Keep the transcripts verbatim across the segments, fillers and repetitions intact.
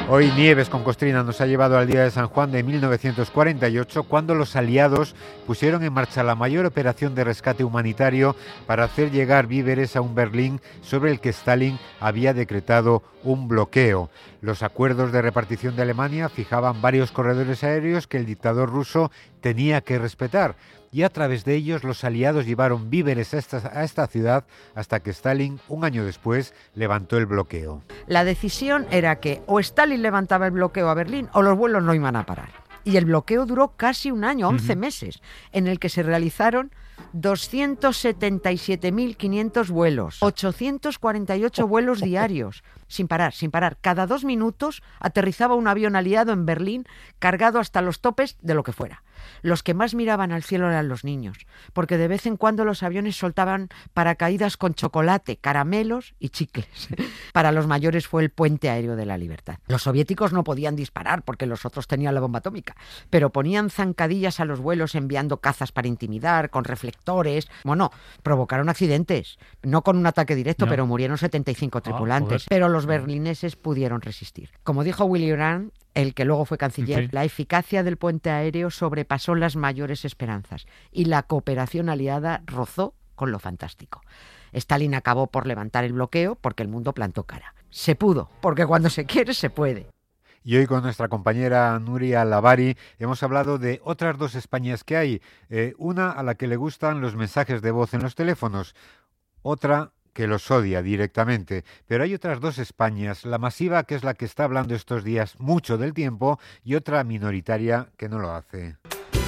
Hoy Nieves con Costrina nos ha llevado al día de San Juan de mil novecientos cuarenta y ocho, cuando los aliados pusieron en marcha la mayor operación de rescate humanitario para hacer llegar víveres a un Berlín sobre el que Stalin había decretado un bloqueo. Los acuerdos de repartición de Alemania fijaban varios corredores aéreos que el dictador ruso tenía que respetar, y a través de ellos los aliados llevaron víveres a esta, a esta ciudad hasta que Stalin, un año después, levantó el bloqueo. La decisión era que o Stalin levantaba el bloqueo a Berlín o los vuelos no iban a parar. Y el bloqueo duró casi un año, once uh-huh. meses, en el que se realizaron doscientos setenta y siete mil quinientos vuelos, ochocientos cuarenta y ocho vuelos diarios, sin parar, sin parar. Cada dos minutos aterrizaba un avión aliado en Berlín cargado hasta los topes de lo que fuera. Los que más miraban al cielo eran los niños, porque de vez en cuando los aviones soltaban paracaídas con chocolate, caramelos y chicles. Para los mayores fue el puente aéreo de la libertad. Los soviéticos no podían disparar porque los otros tenían la bomba atómica, pero ponían zancadillas a los vuelos enviando cazas para intimidar, con reflectores. Bueno, provocaron accidentes, no con un ataque directo, no. pero murieron setenta y cinco tripulantes. Ah, pero los berlineses pudieron resistir. Como dijo Willy Brandt, el que luego fue canciller, sí. la eficacia del puente aéreo sobrepasó las mayores esperanzas y la cooperación aliada rozó con lo fantástico. Stalin acabó por levantar el bloqueo porque el mundo plantó cara. Se pudo, porque cuando se quiere, se puede. Y hoy con nuestra compañera Nuria Lavari hemos hablado de otras dos Españas que hay. Eh, una a la que le gustan los mensajes de voz en los teléfonos, otra que los odia directamente. Pero hay otras dos Españas, la masiva, que es la que está hablando estos días mucho del tiempo, y otra minoritaria que no lo hace.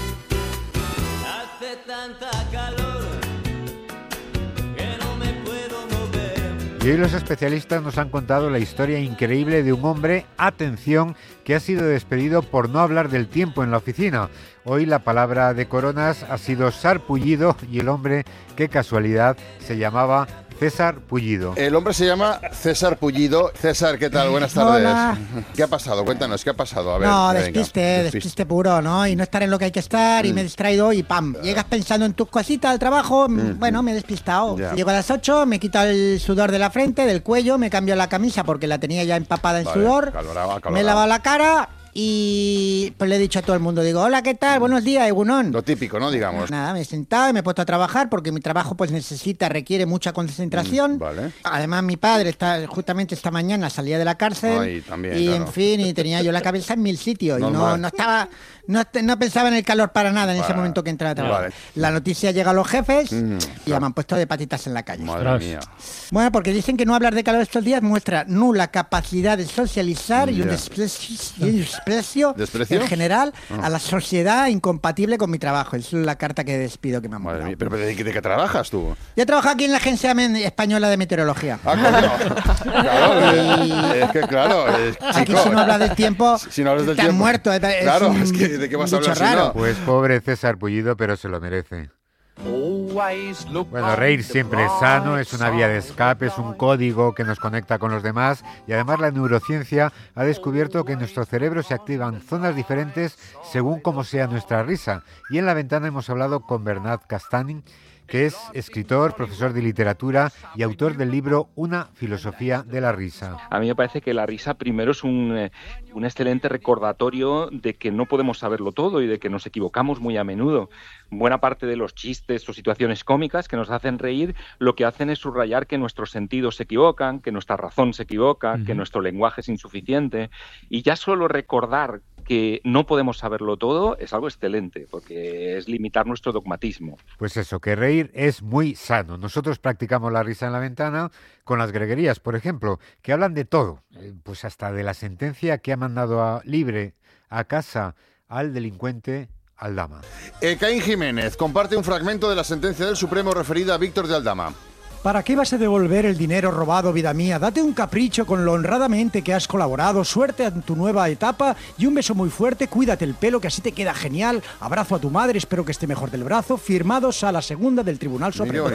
Hace tanta calor que no me puedo mover. Y hoy los especialistas nos han contado la historia increíble de un hombre, atención, que ha sido despedido por no hablar del tiempo en la oficina. Hoy la palabra de Coronas ha sido sarpullido y el hombre, qué casualidad, se llamaba César Pullido. El hombre se llama César Pullido. César, ¿qué tal? Buenas tardes. Hola. ¿Qué ha pasado? Cuéntanos, ¿qué ha pasado? A ver, no, venga, despiste, despiste, despiste puro, ¿no? Y no estar en lo que hay que estar, mm. y me he distraído y ¡pam! Llegas pensando en tus cositas al trabajo, mm. bueno, me he despistado. Ya. Llego a las ocho, me quito el sudor de la frente, del cuello, me cambio la camisa porque la tenía ya empapada en vale, sudor, calorado, calorado. Me he lavado la cara. Y pues le he dicho a todo el mundo, digo, hola, ¿qué tal? Buenos días, Egunon. Lo típico, ¿no? Digamos. Nada, me he sentado y me he puesto a trabajar porque mi trabajo pues necesita, requiere mucha concentración. Mm, vale. Además, mi padre está justamente esta mañana salía de la cárcel. Ay, también, y claro. en fin, y tenía yo la cabeza en mil sitios. Normal. Y no, no estaba, no, no pensaba en el calor para nada en vale. ese momento que entraba a trabajar. Vale. La noticia llega a los jefes mm, y ya me han puesto de patitas en la calle. Madre mía. Bueno, porque dicen que no hablar de calor estos días muestra nula capacidad de socializar yeah. y un desprecio, y un desprecio, ¿Desprecio? en general oh. a la sociedad incompatible con mi trabajo. Es la carta que despido que me han mandado. Madre mía, ¿pero de, de qué trabajas tú? Yo trabajo aquí en la Agencia Española de Meteorología. Ah, coño. Claro, y... es que claro, es, aquí chico, si no hablas del tiempo, si no hablas del te tiempo, has muerto. Es claro, es que ¿de qué vas a hablar si no? Pues pobre César Pullido, pero se lo merece. Bueno, reír siempre es sano, es una vía de escape, es un código que nos conecta con los demás, y además la neurociencia ha descubierto que en nuestro cerebro se activan zonas diferentes según cómo sea nuestra risa. Y en La Ventana hemos hablado con Bernat Castanin, que es escritor, profesor de literatura y autor del libro Una filosofía de la risa. A mí me parece que la risa primero es un, eh, un excelente recordatorio de que no podemos saberlo todo y de que nos equivocamos muy a menudo. Buena parte de los chistes o situaciones cómicas que nos hacen reír lo que hacen es subrayar que nuestros sentidos se equivocan, que nuestra razón se equivoca, uh-huh. que nuestro lenguaje es insuficiente, y ya solo recordar que no podemos saberlo todo es algo excelente, porque es limitar nuestro dogmatismo. Pues eso, que reír es muy sano. Nosotros practicamos la risa en La Ventana con las greguerías, por ejemplo, que hablan de todo, pues hasta de la sentencia que ha mandado a libre a casa al delincuente Aldama. Caín Jiménez comparte un fragmento de la sentencia del Supremo referida a Víctor de Aldama. ¿Para qué vas a devolver el dinero robado, vida mía? Date un capricho con lo honradamente que has colaborado, suerte en tu nueva etapa y un beso muy fuerte, cuídate el pelo que así te queda genial, abrazo a tu madre, espero que esté mejor del brazo, firmados a la segunda del Tribunal Supremo.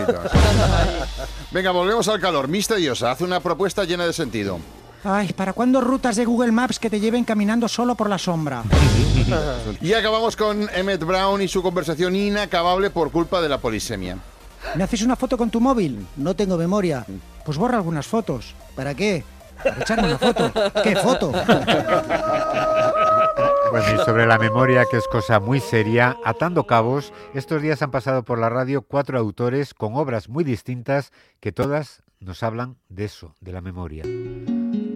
Venga, volvemos al calor, misteriosa, hace una propuesta llena de sentido. Ay, ¿para cuándo rutas de Google Maps que te lleven caminando solo por la sombra? Y acabamos con Emmett Brown y su conversación inacabable por culpa de la polisemia. ¿Me haces una foto con tu móvil? No tengo memoria. Pues borra algunas fotos. ¿Para qué? para echarme una foto. ¿Qué foto? Bueno, y sobre la memoria, que es cosa muy seria, atando cabos, estos días han pasado por la radio cuatro autores con obras muy distintas que todas nos hablan de eso, de la memoria.